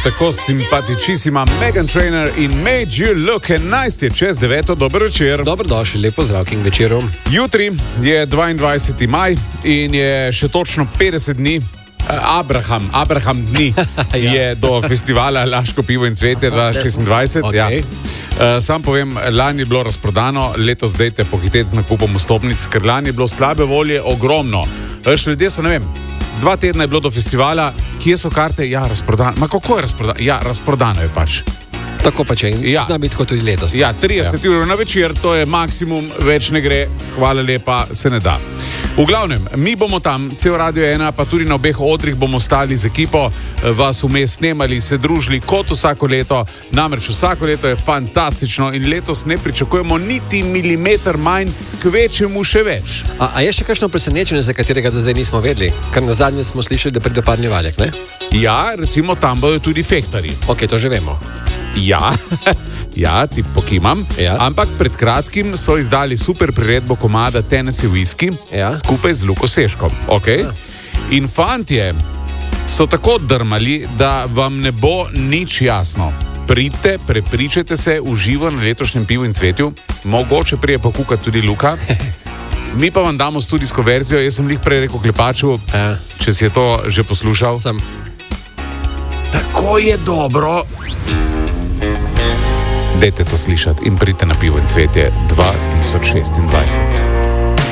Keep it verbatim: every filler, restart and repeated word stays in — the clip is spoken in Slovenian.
tako simpatičísima Meghan Trainor in Made You Look, enajst je čez deveto, dober večer. Dobrodošli, lepo zdrav k večeru. Jutri je dvaindvajseti maj in je še točno petdeset dni. Abraham, Abraham dni ja. je do festivala Laško pivo in cvetje dva tisoč šestindvajset. Okay. Ja. Uh, sam povem, lani je bilo razprodano, letos dejte pohiteti z nakupom vstopnic, ker lani je bilo slabe volje ogromno. Veš, ljudje so, ne vem, dva tedna je bilo do festivala, kje so karte? Ja, razprodano. Ma kako je razprodano? Ja, razprodano je pač. Tako pa če, ja. zna biti kot tudi letos. Ja, trideset ja. ur na večer, to je maksimum, več ne gre, hvala lepa, se ne da. V glavnem, mi bomo tam, cel Radio ena, pa tudi na obeh odrih bomo stali z ekipo, vas vmes snemali, se družili kot vsako leto, namreč vsako leto je fantastično in letos ne pričakujemo niti milimeter manj, kvečemu še več. A, a je še kakšno presenečenje, za katerega do zdaj nismo vedeli? Ker na zadnje smo slišali, da pride parni valjak, ne? Ja, recimo tam bodo tudi fektarji. Ok, to že vemo. Ja, ja, ti pokimam. Ja. Ampak pred kratkim so izdali super priredbo komada Tennessee Whiskey ja. skupaj z Luko Seškom. Okay? Ja. In fantje so tako drmali, da vam ne bo nič jasno. Pridite, prepričajte se v živo na letošnjem pivu in cvetju. Mogoče prije pokukati tudi Luka. Mi pa vam damo studijsko verzijo. Jaz sem lih prej rekel Klepaču, ja. če si je to že poslušal. Sem. Tako je dobro. Dajte to slišati in pridite na pivo in cvetje dva tisoč šestindvajset.